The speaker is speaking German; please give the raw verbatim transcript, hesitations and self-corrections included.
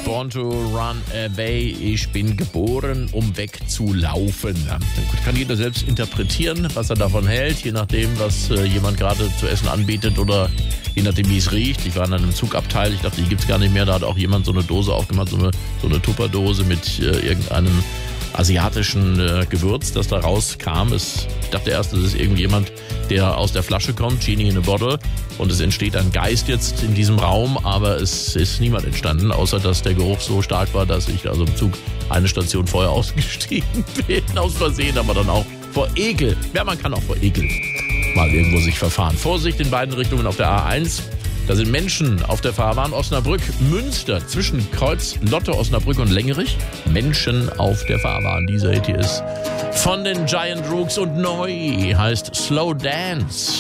Born to Run Away. Ich bin geboren, um wegzulaufen. Ja, gut, kann jeder selbst interpretieren, was er davon hält, je nachdem, was äh, jemand gerade zu essen anbietet oder je nachdem, wie es riecht. Ich war in einem Zugabteil, ich dachte, die gibt's gar nicht mehr. Da hat auch jemand so eine Dose aufgemacht, so eine, so eine Tupperdose mit äh, irgendeinem asiatischen äh, Gewürz, das da rauskam. Es, ich dachte erst, das ist irgendjemand, der aus der Flasche kommt, Genie in a Bottle, und es entsteht ein Geist jetzt in diesem Raum, aber es ist niemand entstanden, außer dass der Geruch so stark war, dass ich also im Zug eine Station vorher ausgestiegen bin, aus Versehen, aber dann auch vor Ekel. Ja, man kann auch vor Ekel mal irgendwo sich verfahren. Vorsicht in beiden Richtungen auf der A eins. Da sind Menschen auf der Fahrbahn. Osnabrück, Münster, zwischen Kreuz, Lotte, Osnabrück und Lengerich. Menschen auf der Fahrbahn. Dieser Hit hier ist von den Giant Rooks und neu heißt Slow Dance.